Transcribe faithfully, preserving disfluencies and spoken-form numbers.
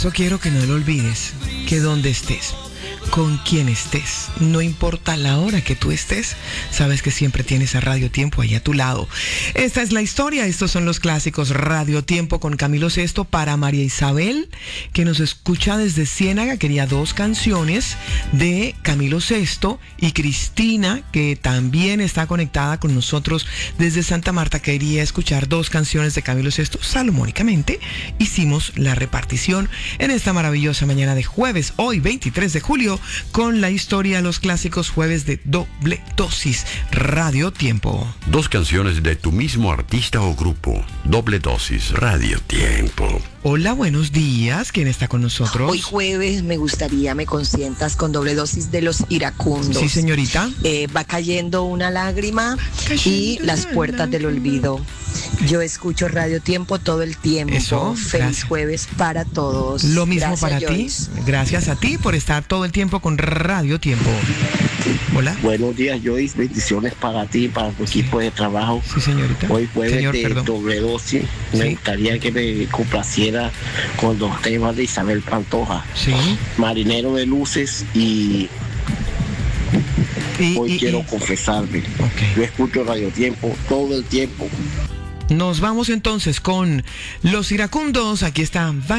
Yo quiero que no lo olvides, que donde estés, con quien estés, no importa la hora que tú estés, sabes que siempre tienes a Radio Tiempo ahí a tu lado. Esta es la historia, estos son los clásicos. Radio Tiempo con Camilo Sesto para María Isabel, que nos escucha desde Ciénaga, quería dos canciones de Camilo Sesto, y Cristina, que también está conectada con nosotros desde Santa Marta, quería escuchar dos canciones de Camilo Sesto. Salomónicamente hicimos la repartición en esta maravillosa mañana de jueves, hoy veintitrés de julio, con la historia de los clásicos, jueves de doble dosis. Radio Tiempo. Dos canciones de tu mismo artista o grupo. Doble dosis. Radio Tiempo. Hola, buenos días. ¿Quién está con nosotros? Hoy jueves me gustaría me consientas con doble dosis de Los Iracundos. Sí, señorita. Eh, va cayendo una lágrima cayendo y Las Puertas del Olvido. Yo escucho Radio Tiempo todo el tiempo. Eso, Feliz gracias. Jueves para todos. Lo mismo gracias, para Joyce. ti. Gracias a ti por estar todo el tiempo con Radio Tiempo. Hola. Buenos días, Joyce. Bendiciones para ti, para tu sí. equipo de trabajo. Sí, señorita. Hoy jueves Señor, de perdón. doble dosis. Sí. Me gustaría que me complaciera con los temas de Isabel Pantoja. Sí. Marinero de Luces y... Y, Hoy y, quiero y... confesarme. Okay. Yo escucho Radio Tiempo todo el tiempo. Nos vamos entonces con Los Iracundos. Aquí está